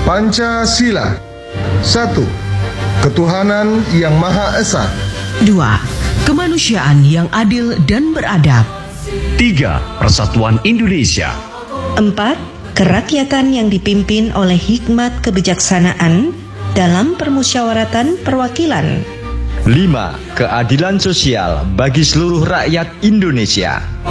Pancasila. 1. Ketuhanan yang Maha Esa. 2. Kemanusiaan yang adil dan beradab. 3. Persatuan Indonesia. 4. Kerakyatan yang dipimpin oleh hikmat kebijaksanaan dalam permusyawaratan perwakilan. 5. Keadilan sosial bagi seluruh rakyat Indonesia.